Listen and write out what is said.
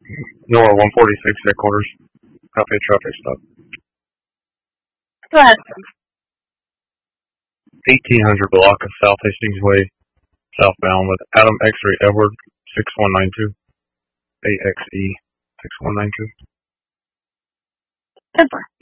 NOAA 146 headquarters. Copy traffic stop. Go ahead. 1800 block of South Hastings Way, southbound with Adam X-ray Edward 6192. AXE 6192. 10-4.